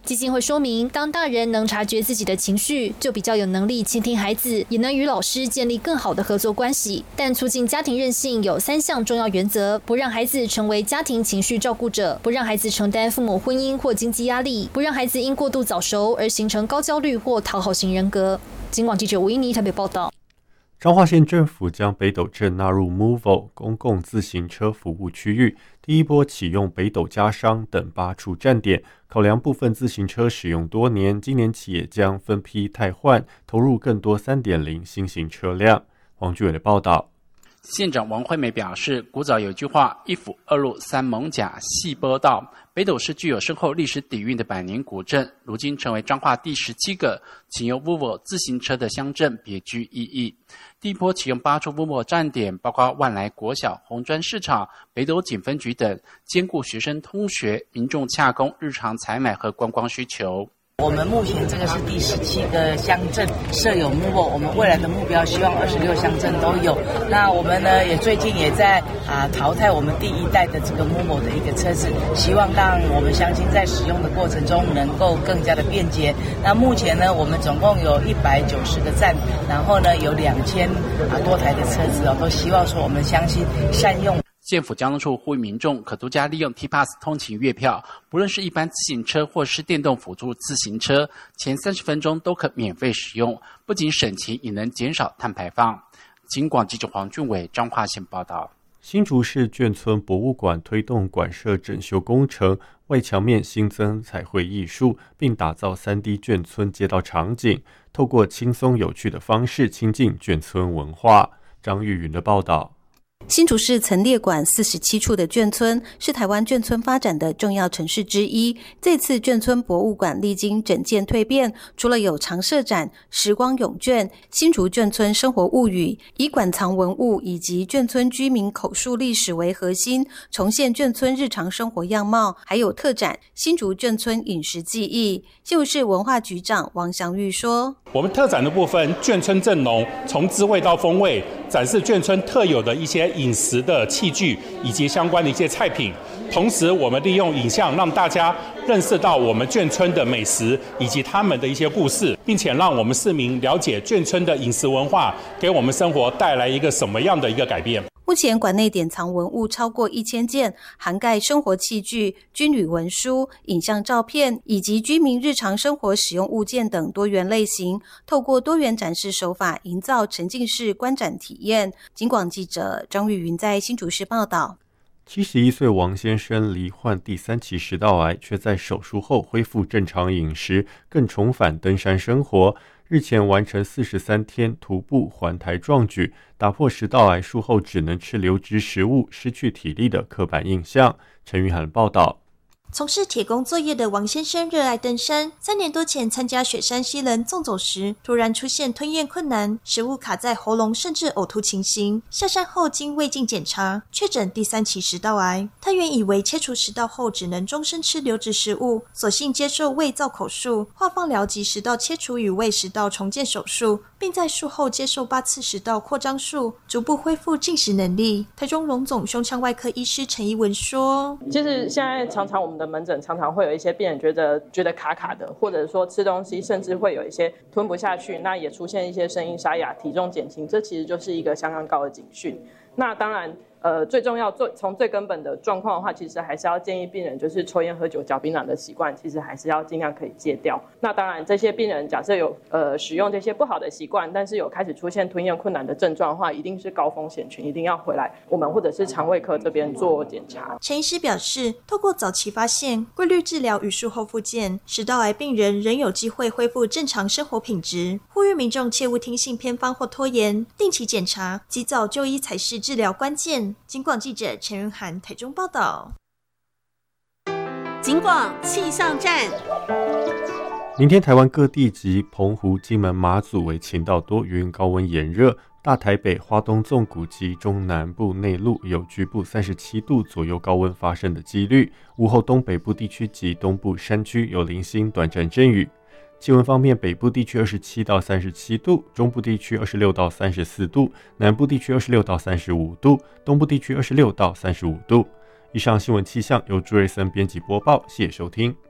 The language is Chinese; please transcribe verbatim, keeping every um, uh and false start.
基金会说明，当大人能察觉自己的情绪，就比较有能力倾听孩子，也能与老师建立更好的合作关系。但促进家庭韧性有三项重要原则：不让孩子成为家庭情绪照顾者，不让孩子承担父母婚姻或经济压力，不让孩子因过度早熟而形成高焦虑或讨好型人格。警广记者吴依妮台北报道。 彰化县政府将北斗镇纳入 Movo 公共自行车服务区域，第一波启用北斗家商等八处站点。考量部分自行车使用多年，今年起也将分批汰换，投入更多 三点零 新型车辆。黄俊伟的报道。 县长王惠美表示，古早有句话，一府二路三艋甲细波道，北斗是具有深厚历史底蕴的百年古镇，如今成为彰化第十七个启用 Movo 自行车的乡镇，别具意义。第一波启用八处 Movo 站点，包括万来国小、红砖市场、北斗警分局等，兼顾学生通学、民众洽公日常采买和观光需求。 我们目前这个是第十七个乡镇设有 Movo， 我们未来的目标希望二十六乡镇都有。那我们呢也最近也在啊淘汰我们第一代的这个 Movo 的一个车子，希望让我们乡亲在使用的过程中能够更加的便捷。那目前呢我们总共有一百九十个站，然后呢有两千啊多台的车子哦，都希望说我们乡亲善用。 县府交通处呼吁民众可独家利用 T-Pass 通勤月票，不论是一般自行车或是电动辅助自行车，前三十分钟都可免费使用，不仅省钱，也能减少碳排放。警广记者黄俊伟彰化县报道。 新竹市眷村博物馆推动馆舍整修工程，外墙面新增彩绘艺术，并打造 三 D 眷村街道场景，透过轻松有趣的方式亲近眷村文化。张玉云的报道。 新竹市曾列管四十七处的眷村，是台湾眷村发展的重要城市之一。这次眷村博物馆历经整建蜕变，除了有常设展、时光永眷、新竹眷村生活物语，以馆藏文物以及眷村居民口述历史为核心，重现眷村日常生活样貌，还有特展新竹眷村饮食记忆。新竹市文化局长王祥玉说， 我们特展的部分，眷村正浓，从滋味到风味，展示眷村特有的一些饮食的器具以及相关的一些菜品。同时我们利用影像让大家认识到我们眷村的美食以及他们的一些故事，并且让我们市民了解眷村的饮食文化给我们生活带来一个什么样的一个改变。 目前馆内典藏文物超过一千件，涵盖生活器具、军旅文书、影像照片以及居民日常生活使用物件等多元类型，透过多元展示手法营造沉浸式观展体验。警广记者张玉云在新竹市报道。 七十一岁王先生罹患第三期食道癌，却在手术后恢复正常饮食，更重返登山生活。日前完成四十三天徒步环台壮举，打破食道癌术后只能吃流质食物、失去体力的刻板印象。陈玉涵报道。 从事铁工作业的王先生热爱登山，三年多前参加雪山西人纵走时，突然出现吞咽困难，食物卡在喉咙甚至呕吐情形。下山后经胃镜检查，确诊第三期食道癌。他原以为切除食道后只能终身吃流质食物，索性接受胃造口术、化放疗及食道切除与胃食道重建手术，并在术后接受八次食道扩张术，逐步恢复进食能力。台中荣总胸腔外科医师陈怡文说， 其实现在常常我们的门诊常常会有一些病人觉得觉得卡卡的，或者说吃东西甚至会有一些吞不下去，那也出现一些声音沙哑、体重减轻，这其实就是一个相当高的警讯。那当然呃，最重要最从最根本的状况的话，其实还是要建议病人就是抽烟喝酒嚼槟榔的习惯，其实还是要尽量可以戒掉。那当然这些病人假设有呃使用这些不好的习惯，但是有开始出现吞咽困难的症状的话，一定是高风险群，一定要回来我们或者是肠胃科这边做检查。 陈医师表示，透过早期发现、规律治疗与术后复健，食道癌病人仍有机会恢复正常生活品质，呼吁民众切勿听信偏方或拖延，定期检查，及早就医才是治疗关键。警广记者陈云涵台中报道。 警广气象站。 明天台湾各地及澎湖、金门、马祖为晴到多云，高温炎热。大台北、花东纵谷及中南部内陆有局部三十七度左右高温发生的几率。午后东北部地区及东部山区有零星短暂阵雨。气温方面，北部地区二十七到三十七度，中部地区二十六到三十四度，南部地区二十六到三十五度，东部地区二十六到三十五度。以上新闻气象由朱瑞森编辑播报，谢谢收听。